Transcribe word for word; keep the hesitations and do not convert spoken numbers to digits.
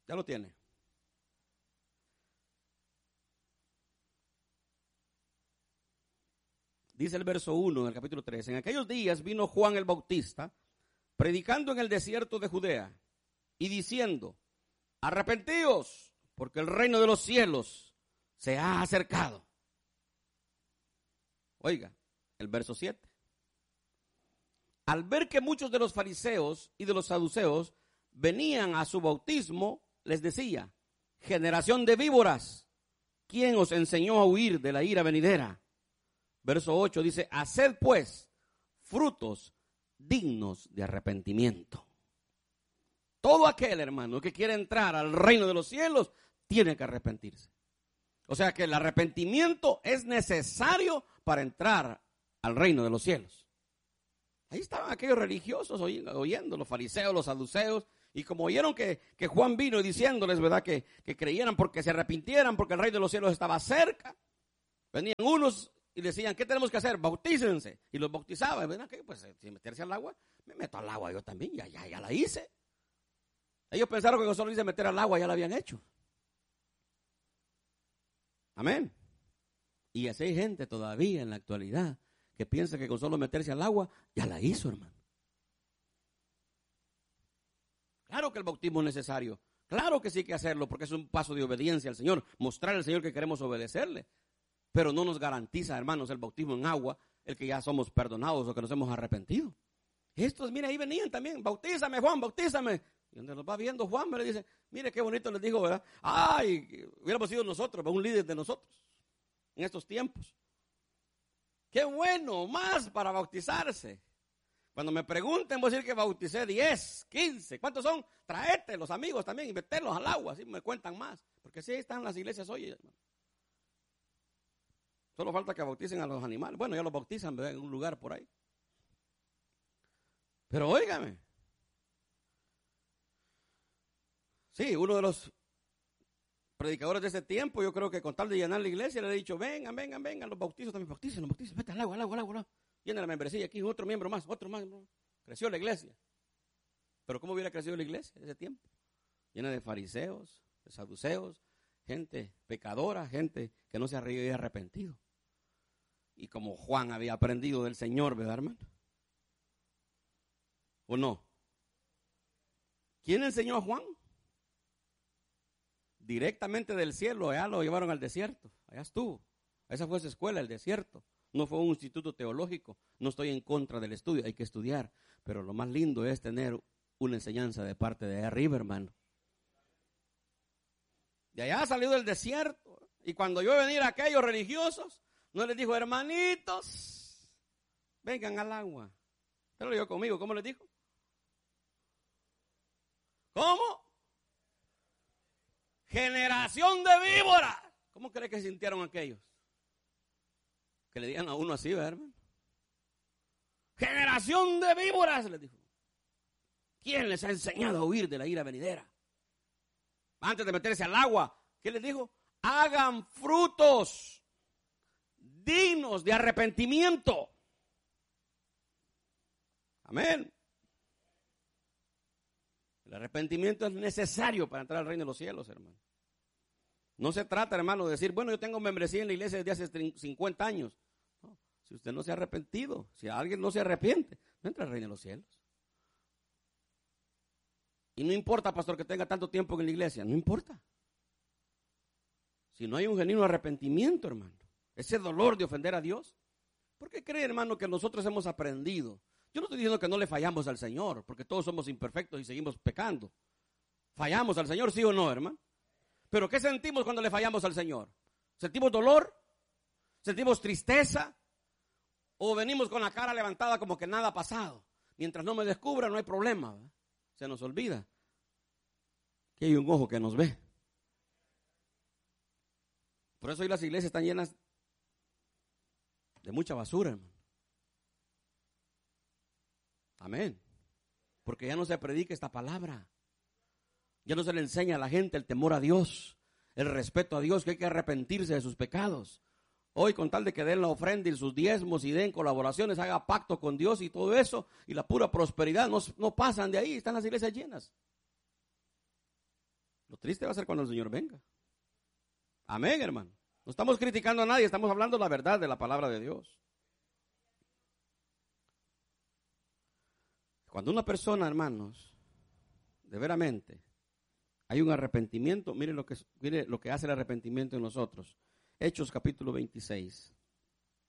Ya lo tiene. Dice el verso uno del capítulo tres. En aquellos días vino Juan el Bautista, predicando en el desierto de Judea, y diciendo, arrepentíos, porque el reino de los cielos se ha acercado. Oiga, el verso siete. Al ver que muchos de los fariseos y de los saduceos venían a su bautismo, les decía, generación de víboras, ¿quién os enseñó a huir de la ira venidera? Verso ocho dice, haced pues frutos dignos de arrepentimiento. Todo aquel, hermano, que quiere entrar al reino de los cielos, tiene que arrepentirse. O sea que el arrepentimiento es necesario para entrar al reino de los cielos. Ahí estaban aquellos religiosos oyendo, los fariseos, los saduceos, y como oyeron que, que Juan vino diciéndoles, ¿verdad?, que, que creyeran porque se arrepintieran, porque el reino de los cielos estaba cerca, venían unos y decían, ¿qué tenemos que hacer? Bautícense. Y los bautizaban, ¿verdad? ¿Qué? Pues si meterse al agua, me meto al agua yo también, ya, ya, ya la hice. Ellos pensaron que con solo hice meter al agua ya la habían hecho. Amén. Y así hay gente todavía en la actualidad que piensa que con solo meterse al agua ya la hizo, hermano. Claro que el bautismo es necesario. Claro que sí hay que hacerlo porque es un paso de obediencia al Señor. Mostrar al Señor que queremos obedecerle. Pero no nos garantiza, hermanos, el bautismo en agua, el que ya somos perdonados o que nos hemos arrepentido. Estos, mire, ahí venían también. Bautízame, Juan, bautízame. Y donde los va viendo Juan, me le dice, mire qué bonito les dijo, ¿verdad? Ay, hubiéramos sido nosotros, un líder de nosotros en estos tiempos. Qué bueno, más para bautizarse. Cuando me pregunten, voy a decir que bauticé diez, quince. ¿Cuántos son? Traete los amigos también y meterlos al agua, así me cuentan más. Porque sí están las iglesias hoy, hermano. Solo falta que bauticen a los animales. Bueno, ya los bautizan, ¿verdad?, en un lugar por ahí. Pero óigame. Sí, uno de los predicadores de ese tiempo, yo creo que con tal de llenar la iglesia, le he dicho, vengan, vengan, vengan, los bautizos también, bauticen, los bautizos, vete al agua, al agua, al agua, al agua. Llena la membresía, aquí otro miembro más, otro más. Creció la iglesia. Pero ¿cómo hubiera crecido la iglesia en ese tiempo? Llena de fariseos, de saduceos, gente pecadora, gente que no se había arrepentido. Y como Juan había aprendido del Señor, ¿verdad, hermano? ¿O no? ¿Quién enseñó a Juan? Directamente del cielo, allá lo llevaron al desierto, allá estuvo. Esa fue su escuela, el desierto. No fue un instituto teológico. No estoy en contra del estudio, hay que estudiar. Pero lo más lindo es tener una enseñanza de parte de arriba, hermano. De allá salió del desierto. Y cuando yo venir a aquellos religiosos, no les dijo, hermanitos, vengan al agua. Pero yo conmigo, ¿cómo les dijo? ¿Cómo? Generación de víboras. ¿Cómo cree que sintieron aquellos? Que le digan a uno así, ¿verdad, hermano? Generación de víboras, les dijo. ¿Quién les ha enseñado a huir de la ira venidera? Antes de meterse al agua, ¿qué les dijo? Hagan frutos dignos de arrepentimiento. Amén. El arrepentimiento es necesario para entrar al reino de los cielos, hermano. No se trata, hermano, de decir, bueno, yo tengo membresía en la iglesia desde hace cincuenta años. No, si usted no se ha arrepentido, si alguien no se arrepiente, no entra al reino de los cielos. Y no importa, pastor, que tenga tanto tiempo en la iglesia, no importa. Si no hay un genuino arrepentimiento, hermano, ese dolor de ofender a Dios, ¿por qué cree, hermano, que nosotros hemos aprendido? Yo no estoy diciendo que no le fallamos al Señor, porque todos somos imperfectos y seguimos pecando. ¿Fallamos al Señor, sí o no, hermano? ¿Pero qué sentimos cuando le fallamos al Señor? ¿Sentimos dolor? ¿Sentimos tristeza? ¿O venimos con la cara levantada como que nada ha pasado? Mientras no me descubra, no hay problema, ¿verdad? Se nos olvida que hay un ojo que nos ve. Por eso hoy las iglesias están llenas de mucha basura, hermano. Amén. Porque ya no se predica esta palabra. Ya no se le enseña a la gente el temor a Dios, el respeto a Dios, que hay que arrepentirse de sus pecados. Hoy, con tal de que den la ofrenda y sus diezmos y den colaboraciones, haga pacto con Dios y todo eso, y la pura prosperidad, no, no pasan de ahí, están las iglesias llenas. Lo triste va a ser cuando el Señor venga. Amén, hermano. No estamos criticando a nadie, estamos hablando la verdad de la palabra de Dios. Cuando una persona, hermanos, de veramente hay un arrepentimiento, miren lo que, miren lo que hace el arrepentimiento en nosotros. Hechos capítulo veintiséis.